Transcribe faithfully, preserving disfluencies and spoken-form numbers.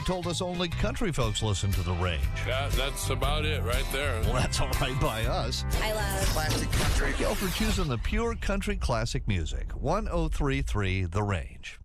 They told us only country folks listen to The Range. Yeah, that's about it right there. Well, that's all right by us. I love classic country. Y'all for choosing the pure country classic music. one oh three point three The Range.